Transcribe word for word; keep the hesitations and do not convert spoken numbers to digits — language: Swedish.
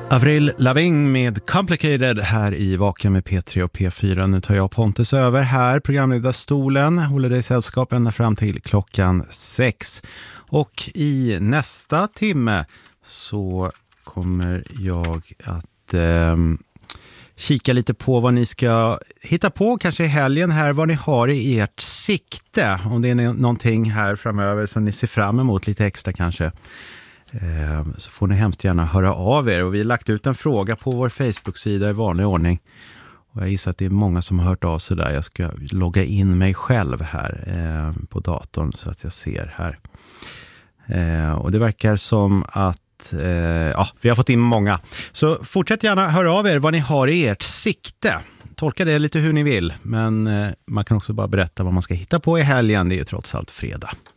Avril Lavigne med Complicated här i Vaken med P tre och P fyra. Nu tar jag Pontus över här, programledarstolen, håller dig sällskap ända fram till klockan sex. Och i nästa timme så kommer jag att eh, kika lite på vad ni ska hitta på kanske i helgen här, vad ni har i ert sikte. Om det är någonting här framöver som ni ser fram emot lite extra kanske. Så får ni hemskt gärna höra av er. Och vi har lagt ut en fråga på vår Facebook-sida i vanlig ordning. Och jag gissar att det är många som har hört av sig där. Jag ska logga in mig själv här eh, på datorn så att jag ser här. Eh, och det verkar som att eh, ja, vi har fått in många. Så fortsätt gärna höra av er vad ni har i ert sikte. Tolka det lite hur ni vill. Men eh, man kan också bara berätta vad man ska hitta på i helgen. Det är ju trots allt fredag.